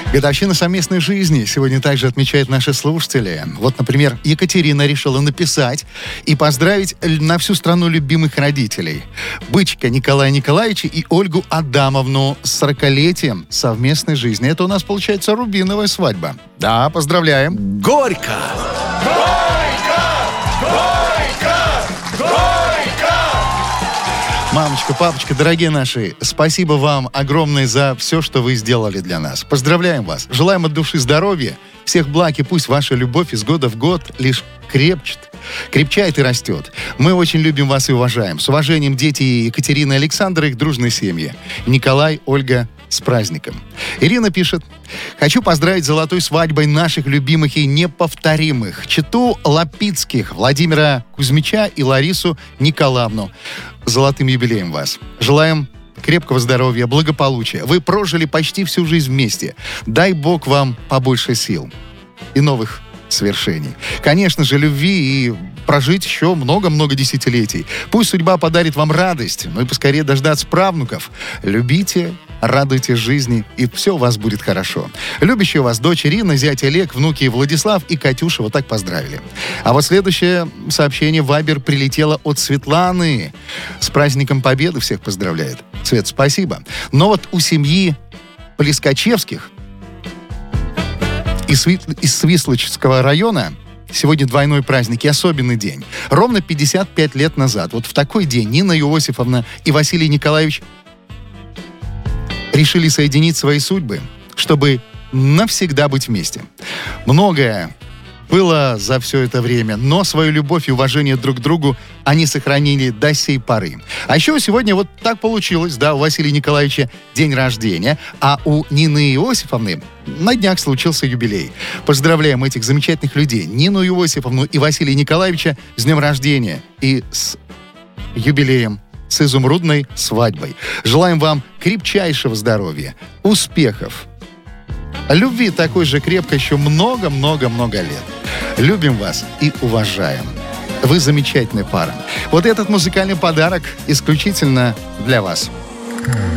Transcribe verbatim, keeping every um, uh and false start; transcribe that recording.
Годовщина совместной жизни сегодня также отмечают наши слушатели. Вот, например, Екатерина решила написать и поздравить на всю страну любимых родителей. Бычка Николая Николаевича и Ольгу Адамовну с сорокалетием совместной жизни. Это у нас, получается, рубиновая свадьба. Да, поздравляем. Горько! Мамочка, папочка, дорогие наши, спасибо вам огромное за все, что вы сделали для нас. Поздравляем вас. Желаем от души здоровья, всех благ, и пусть ваша любовь из года в год лишь крепчет, крепчает и растет. Мы очень любим вас и уважаем. С уважением, дети Екатерины и Александра, их дружной семьи. Николай, Ольга, с праздником. Ирина пишет: хочу поздравить с золотой свадьбой наших любимых и неповторимых Читу Лапицких, Владимира Кузьмича и Ларису Николаевну. Золотым юбилеем вас. Желаем крепкого здоровья, благополучия. Вы прожили почти всю жизнь вместе. Дай Бог вам побольше сил и новых свершений. Конечно же, любви и прожить еще много-много десятилетий. Пусть судьба подарит вам радость, ну и поскорее дождаться правнуков. Любите, радуйтесь жизни, и все у вас будет хорошо. Любящая вас дочь Ирина, зять Олег, внуки Владислав и Катюша вот так поздравили. А вот следующее сообщение в Вайбер прилетело от Светланы. С праздником Победы всех поздравляет. Свет, спасибо. Но вот у семьи Плескачевских из, из Свислочского района сегодня двойной праздник и особенный день. Ровно пятьдесят пять лет назад, вот в такой день, Нина Иосифовна и Василий Николаевич решили соединить свои судьбы, чтобы навсегда быть вместе. Многое было за все это время, но свою любовь и уважение друг к другу они сохранили до сей поры. А еще сегодня вот так получилось, да, у Василия Николаевича день рождения, а у Нины Иосифовны на днях случился юбилей. Поздравляем этих замечательных людей, Нину Иосифовну и Василия Николаевича, с днем рождения и с юбилеем, с изумрудной свадьбой. Желаем вам крепчайшего здоровья, успехов, любви такой же крепкой еще много-много-много лет. Любим вас и уважаем. Вы замечательная пара. Вот этот музыкальный подарок исключительно для вас.